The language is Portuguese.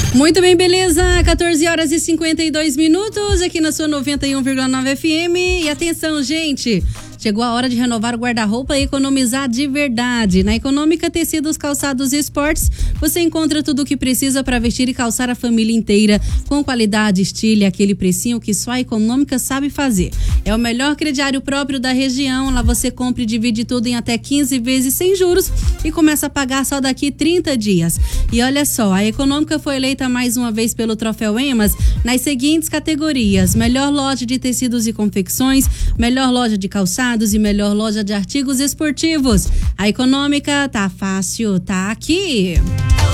Muito bem, beleza? 14 horas e 52 minutos aqui na sua 91,9 FM. E atenção, gente! Chegou a hora de renovar o guarda-roupa e economizar de verdade. Na Econômica Tecidos, Calçados e Esportes, você encontra tudo o que precisa para vestir e calçar a família inteira, com qualidade, estilo e aquele precinho que só a Econômica sabe fazer. É o melhor crediário próprio da região. Lá você compra e divide tudo em até 15 vezes sem juros e começa a pagar só daqui 30 dias. E olha só, a Econômica foi eleita mais uma vez pelo Troféu Emas nas seguintes categorias: melhor loja de tecidos e confecções, melhor loja de calçados e melhor loja de artigos esportivos. A Econômica tá fácil, tá aqui.